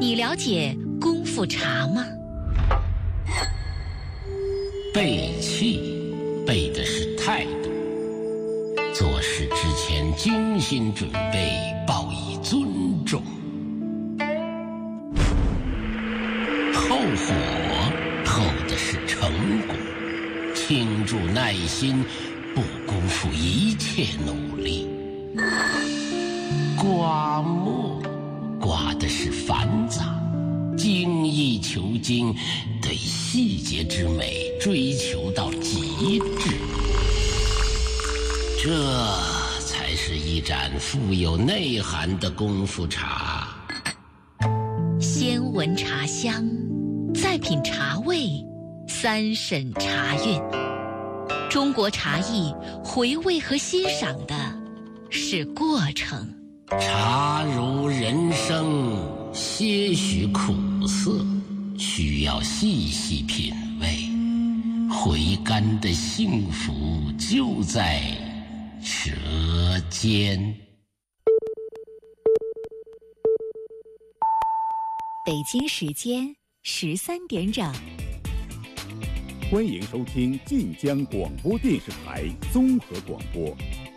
你了解功夫茶吗？ 背气，背的是态度。做事之前精心准备，报以尊重。后火，后的是成果。倾注耐心，不辜负一切努力。刮墨，刮的是繁杂。精益求精，对细节之美追求到极致，这才是一盏富有内涵的功夫茶。 先闻茶香，再品茶味，三审茶韵。中国茶艺回味和欣赏的是过程。 茶如人生，些许苦涩，需要细细品味。回甘的幸福就在舌尖。 北京时间13点整。 欢迎收听晋江广播电视台综合广播。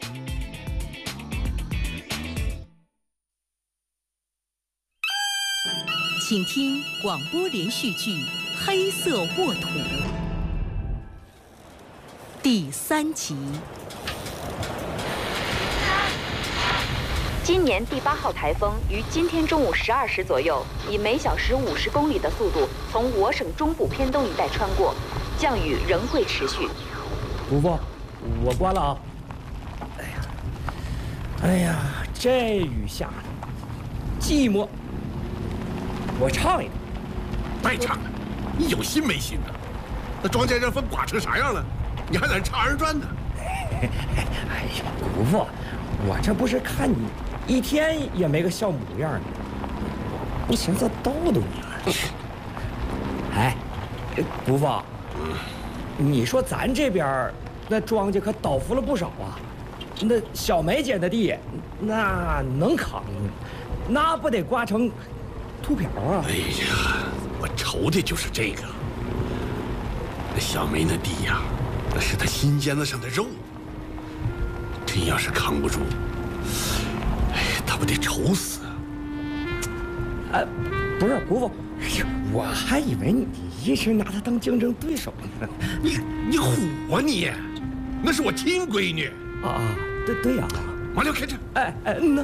请听广播连续剧《黑色沃土》第3集。 今年第8号台风于今天中午12时左右，以每小时50公里的速度从我省中部偏东一带穿过，降雨仍会持续。 姑父，我关了啊！哎呀，这雨下的寂寞。我唱一个。 别唱了，你有心没心呢？那庄稼这风刮成啥样了？你还在这唱二人转呢？ 哎呀，姑父，我这不是看你一天也没个笑模样呢，不寻思逗逗你了。哎，姑父，你说咱这边那庄稼可倒伏了不少啊，那小梅姐的地那能扛吗？那不得刮成秃瓢啊！ 哎呀，我愁的就是这个。那小梅那地呀，那是她心尖子上的肉。真要是扛不住，哎，她不得愁死啊！ 不是姑父，我还以为你一直拿她当竞争对手呢。 你唬啊你！那是我亲闺女啊！对呀！ 马六开车！ 那。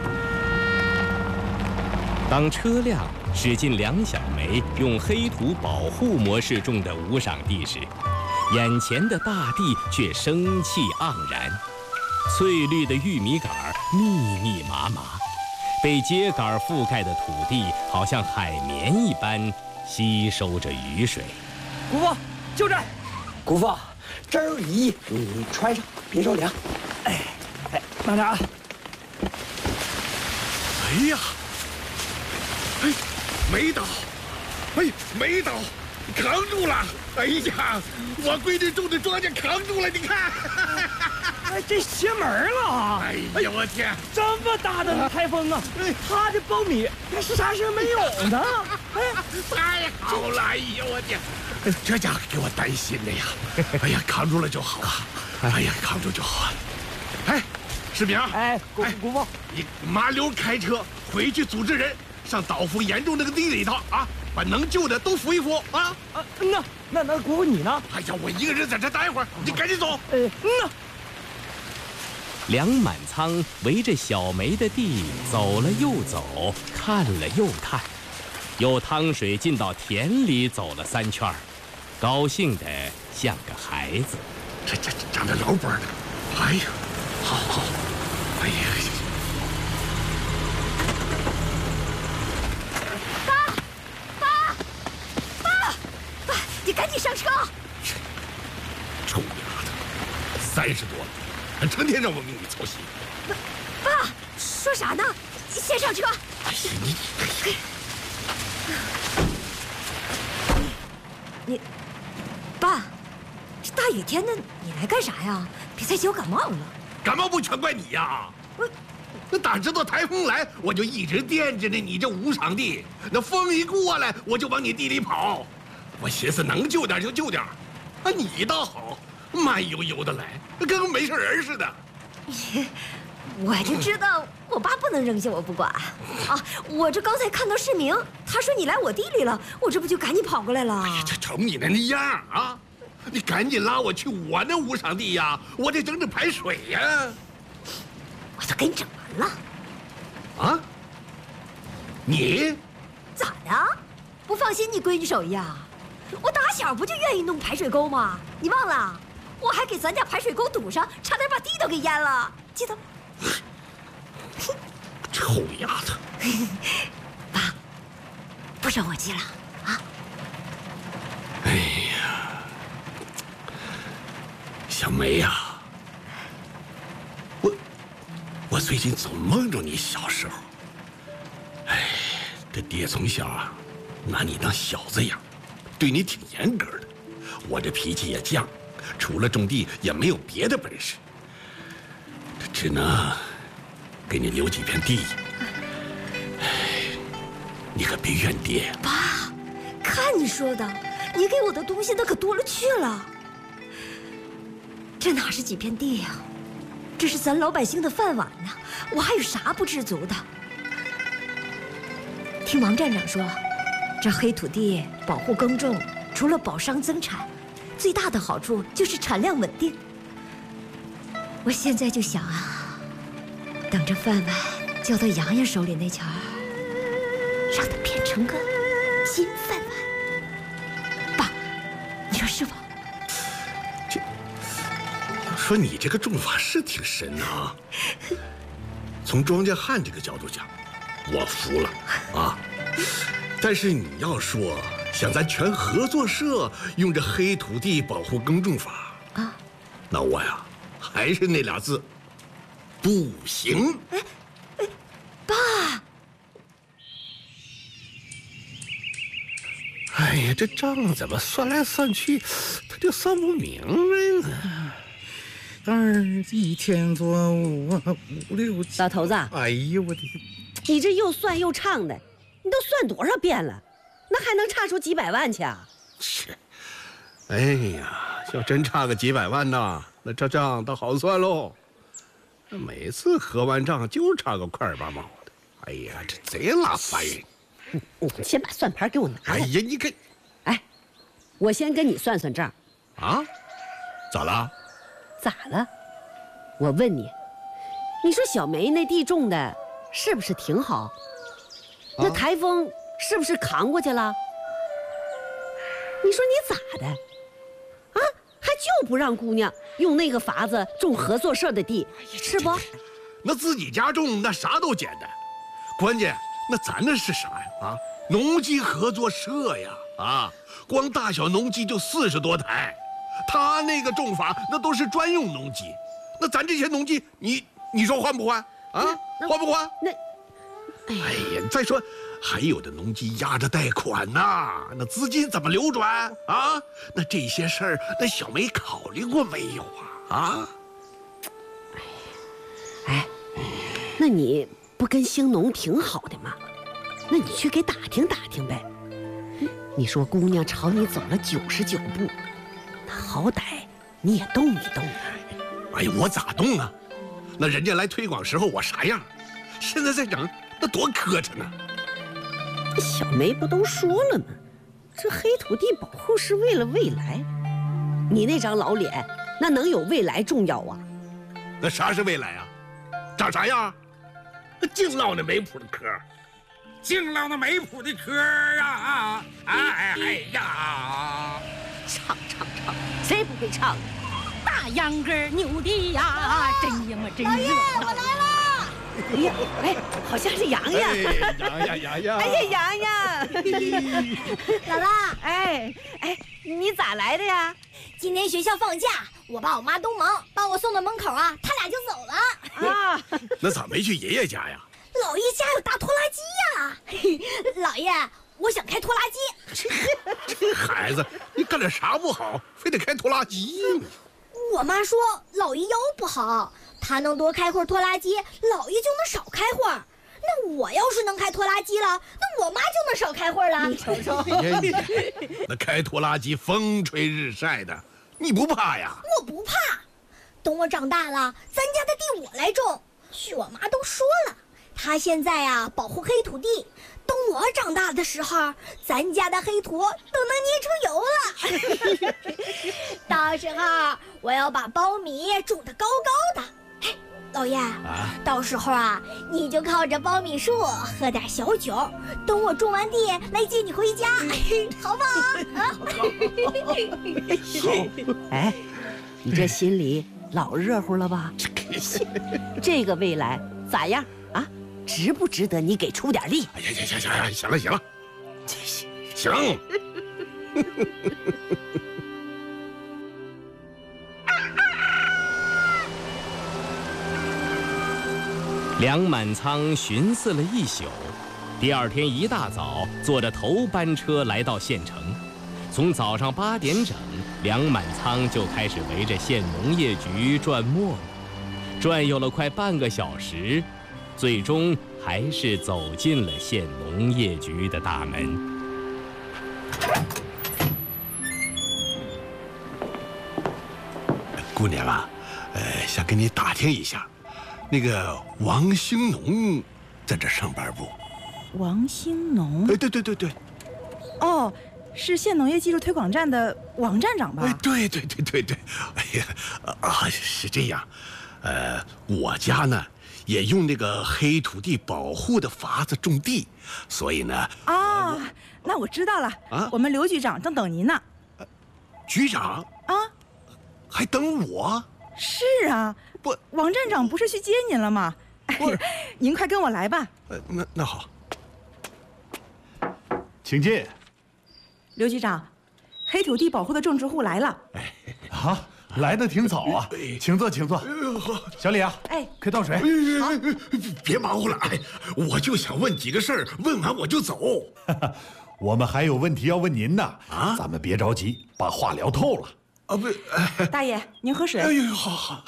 当车辆驶进梁小梅用黑土保护模式种的无赏地时，眼前的大地却生气盎然。翠绿的玉米杆密密麻麻，被秸秆覆盖的土地好像海绵一般吸收着雨水。 姑父，就这。姑父，这儿有雨衣，你穿上，别着凉。慢点啊！ 哎呀！哎，没倒！哎，没倒，扛住了！哎呀，我闺女种的庄稼扛住了，你看！ 哎，这邪门了！ 哎呀，我天！ 这么大的台风啊，他的苞米是啥事没有呢？ 哎，太好了！哎呀，我天！这家伙给我担心的呀！哎呀，扛住了就好了！哎呀，扛住就好了！哎，世明！ 哎，姑父， 你麻溜开车回去组织人。上倒伏严重那个地里头啊，把能救的都扶一扶啊！ 那姑父你呢？ 哎呀，我一个人在这待一会儿，你赶紧走。 梁满仓围着小梅的地走了又走，看了又看，又趟水进到田里走了3圈，高兴得像个孩子。 这长得老本了。哎呀，好，哎呀。 你赶紧上车！ 臭丫头，30多了，还成天让我为你操心。 爸，说啥呢？先上车。 哎呀， 你，爸，这大雨天的，你来干啥呀？别再给我感冒了。 感冒不全怪你呀！ 那哪知道台风来，我就一直惦着你这无赏地。那风一过来，我就往你地里跑。我寻思能救点就救点，啊，你倒好，慢悠悠的来，跟没事人似的。 我就知道我爸不能扔下我不管啊！我这刚才看到市民，他说你来我地里了，我这不就赶紧跑过来了。 哎呀，这瞅你那样啊！你赶紧拉我去我那无赏地呀，我得整整排水呀。 我都给你整完了。 啊？你咋的？不放心你闺女手艺啊？我打小不就愿意弄排水沟吗？你忘了？我还给咱家排水沟堵上，差点把地都给淹了，记得吗？ 臭丫头！ 爸，不生我气了啊？ 哎呀，小梅呀，我最近总梦着你小时候。哎，这爹从小啊，拿你当小子养，对你挺严格的。我这脾气也犟，除了种地也没有别的本事，这只能给你留几片地。哎，你可别怨爹。 爸，看你说的，你给我的东西那可多了去了。这哪是几片地呀？这是咱老百姓的饭碗呢，我还有啥不知足的？听王站长说，这黑土地保护耕种，除了保商增产，最大的好处就是产量稳定。我现在就想啊，等着饭碗交到洋洋手里那前儿，让它变成个金饭碗。爸，你说是否？ 说你这个种法是挺深啊。从庄稼汉这个角度讲，我服了啊。但是你要说像咱全合作社用这黑土地保护耕种法啊，那我呀还是那俩字，不行。 爸。 哎呀，这账怎么算来算去，他就算不明白呢。 一天做5、6、7。 老头子， 哎呦我的！ 你这又算又唱的，你都算多少遍了？那还能差出几百万去啊？ 切！哎呀，要真差个几百万呐，那这账倒好算喽。每次合完账就差个块8毛的，哎呀，这贼拉烦人。 你先把算盘给我拿来。 哎呀，你给！ 哎，我先跟你算算账。 啊？咋了？ 咋了？我问你，你说小梅那地种的是不是挺好？那台风是不是扛过去了？你说你咋的？啊，还就不让姑娘用那个法子种合作社的地，是不？ 那自己家种那啥都简单，关键那咱那是啥呀？啊，农机合作社呀！啊，光大小农机就40多台。他那个种法那都是专用农机，那咱这些农机，你说换不换啊？换不换？哎呀，再说还有的农机压着贷款呐，那资金怎么流转啊？那这些事儿，那小梅考虑过没有啊？啊？ 哎，那你不跟兴农挺好的吗？那你去给打听打听呗。你说姑娘朝你走了99步。好歹你也动一动啊！ 哎呀，我咋动啊？那人家来推广时候我啥样？现在再整，那多磕碜啊！ 小梅不都说了吗？这黑土地保护是为了未来。你那张老脸，那能有未来重要啊？ 那啥是未来啊？长啥样？净唠那没谱的嗑， 净唠那没谱的嗑啊！哎呀！ 唱，谁不会唱？ 大秧歌扭的呀，真呀嘛真热闹。老爷， 我来了！ 哎呀，哎，好像是洋洋。 洋洋。 哎呀，洋洋。 姥姥， 哎，你咋来的呀？ 今天学校放假，我爸我妈都忙，把我送到门口啊，他俩就走了。 啊， 那咋没去爷爷家呀？ 姥爷家有大拖拉机呀。姥爷。我想开拖拉机。 这孩子，你干点啥不好，非得开拖拉机？ 我妈说姥爷腰不好， 他能多开会拖拉机，老爷就能少开会儿。那我要是能开拖拉机了，那我妈就能少开会了。你瞅瞅， 那开拖拉机风吹日晒的，你不怕呀？ 我不怕。等我长大了，咱家的地我来种。我妈都说了，她现在啊保护黑土地。等我长大的时候，咱家的黑土都能捏出油了。到时候我要把苞米种得高高的。哎，老爷，到时候啊，你就靠着苞米树喝点小酒，等我种完地来接你回家，好不好？啊， 好。哎，你这心里老热乎了吧？这个未来咋样啊？值不值得你给出点力？ 哎呀，行了，行。 梁满仓寻思了一宿，第二天一大早坐着头班车来到县城。从早上8点整，梁满仓就开始围着县农业局转磨磨，转悠了快半个小时，最终还是走进了县农业局的大门。 姑娘啊，想跟你打听一下，那个王兴农在这上班不？ 王兴农？ 对。 哦，是县农业技术推广站的王站长吧？ 哎，对。哎呀，是这样，我家呢也用那个黑土地保护的法子种地，所以呢…… 啊，那我知道了啊，我们刘局长正等您呢。 局长啊， 还等我？ 是啊， 不， 王站长不是去接您了吗？ 不是， 您快跟我来吧。 那好， 请进。 刘局长，黑土地保护的种植户来了。 啊，来得挺早啊，请坐。小李啊，快倒水。 好，别忙活了，我就想问几个事儿，问完我就走。 我们还有问题要问您呢。啊，咱们别着急，把话聊透了。 啊，不， 大爷，您喝水。 哎呦，好。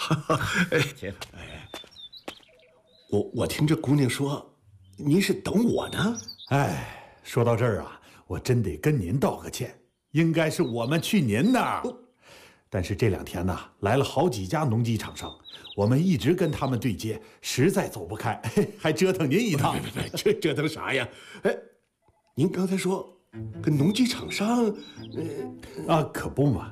我听这姑娘说，您是等我呢。 说到这儿啊，我真得跟您道个歉，应该是我们去您那儿。但是这2天呢，来了好几家农机厂商，我们一直跟他们对接，实在走不开，还折腾您一趟。 这折腾啥呀？您刚才说跟农机厂商， 可不嘛。